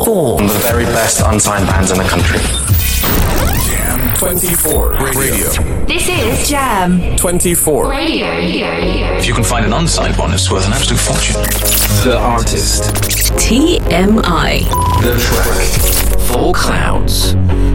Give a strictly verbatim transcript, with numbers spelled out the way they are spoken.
Four. The very best unsigned bands in the country. Jam twenty-four Radio. This is Jam twenty-four Radio. If you can find an unsigned one, it's worth an absolute fortune. The artist. T M I. The track. Four Clouds.